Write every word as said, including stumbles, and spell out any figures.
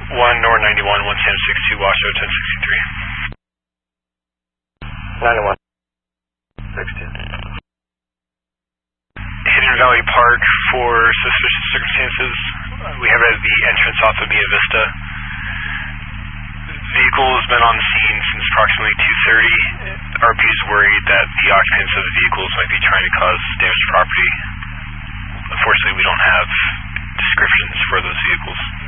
one North ninety-one, one Sam six two, Washoe ten sixty-three. ninety-one, six two. Hidden Valley Park for suspicious circumstances. We have it at the entrance off of Mia Vista. Vehicle has been on the scene since approximately two thirty. R P is worried that the occupants of the vehicles might be trying to cause damage to property. Unfortunately, we don't have descriptions for those vehicles.